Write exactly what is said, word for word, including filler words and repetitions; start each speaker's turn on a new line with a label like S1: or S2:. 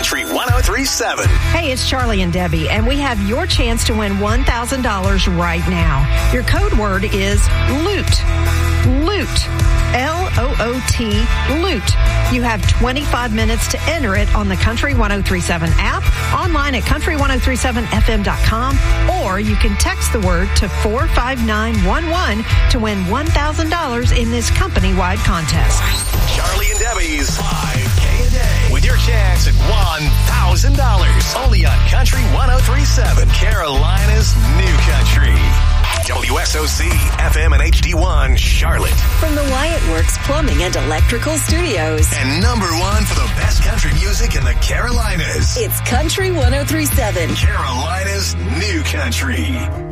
S1: Country one oh three point seven.
S2: Hey, it's Charlie and Debbie, and we have your chance to win one thousand dollars right now. Your code word is LOOT. LOOT. L O O T. LOOT. You have twenty-five minutes to enter it on the Country one oh three point seven app, online at country ten thirty-seven f m dot com, or you can text the word to four five nine one one to win one thousand dollars in this company-wide contest.
S1: Charlie and Debbie's five K a day with your chance at one thousand dollars. Only on Country one oh three point seven, Carolina's new country. W S O C, F M and H D one, Charlotte.
S3: From the Wyatt Works Plumbing and Electrical Studios.
S1: And number one for the best country music in the Carolinas.
S3: It's Country one oh three point seven.
S1: Carolina's new country.